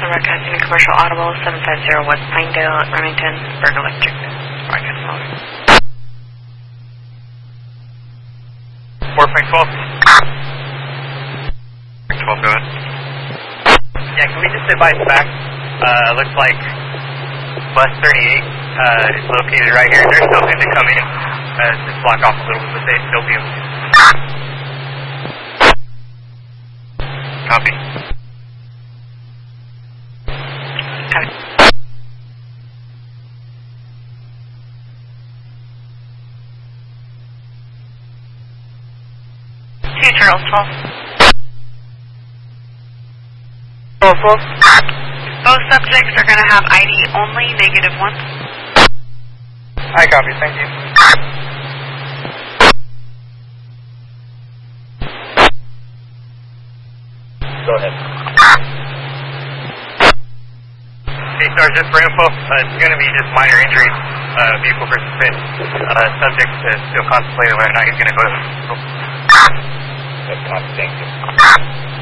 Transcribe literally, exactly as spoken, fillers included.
broadcasting a commercial audible, seven five zero West Pinedale at Remington, Berg Electric. Broadcasting over. four point twelve. twelve, go ahead. Yeah, can we just advise back? Uh, looks like bus thirty-eight uh, is located right here. They're still going to come in. Uh, just block off a little bit, but they still be able to. Copy. Okay. Two Charles, twelve. twelve, twelve. Both subjects are going to have I D only, negative one. I copy, thank you. Go ahead. Hey, Sergeant, for info, uh, it's going to be just minor injuries, uh, vehicle participant, uh, subject is still contemplating whether or not he's going to go to the hospital. That's copy, thank you.